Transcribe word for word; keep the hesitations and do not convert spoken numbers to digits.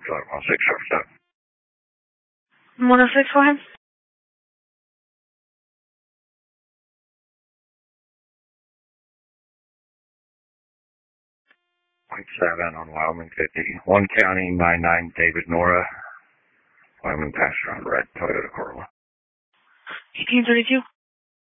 five one six, surface up. one oh six for him? Point seven on Wyoming fifty. One County, nine nine, David Nora. Wyoming passenger on red Toyota Corolla. eighteen thirty-two.